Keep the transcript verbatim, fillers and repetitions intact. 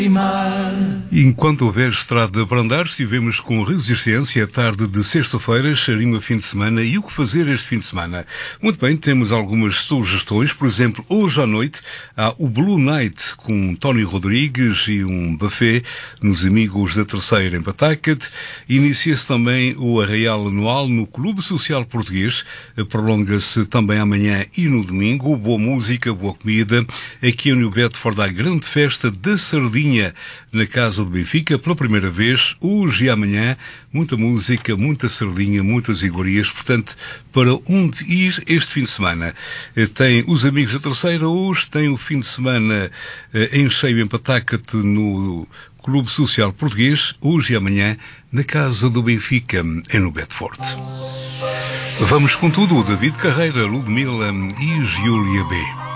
Enquanto houver estrada para andar, estivemos com resistência a tarde de sexta-feira, Xarima fim de semana e o que fazer este fim de semana. Muito bem, temos algumas sugestões, por exemplo, hoje à noite há o Blue Night com Tony Rodrigues e um buffet nos Amigos da Terceira em Patacat. Inicia-se também o Arraial Anual no Clube Social Português, prolonga-se também amanhã e no domingo, boa música, boa comida. Aqui em New Bedford há grande festa da sardinha na Casa do Benfica, pela primeira vez, hoje e amanhã, muita música, muita sardinha, muitas iguarias, portanto, para onde ir este fim de semana? Tem os Amigos da Terceira hoje, tem o fim de semana em cheio em Patacat no Clube Social Português, hoje e amanhã, na Casa do Benfica, em New Bedford. Vamos com tudo, David Carreira, Ludmilla e Júlia B.